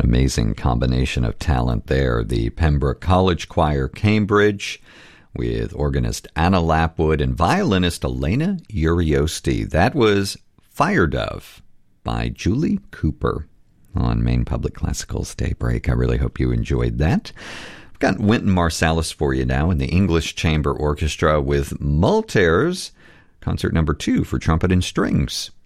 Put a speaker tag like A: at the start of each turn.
A: Amazing combination of talent there. The Pembroke College Choir, Cambridge, with organist Anna Lapwood and violinist Elena Uriosti. That was Fire Dove by Julie Cooper on Maine Public Classical's Daybreak. I really hope you enjoyed that. I've got Wynton Marsalis for you now in the English Chamber Orchestra with Multaires, Concert No. 2 for trumpet and strings.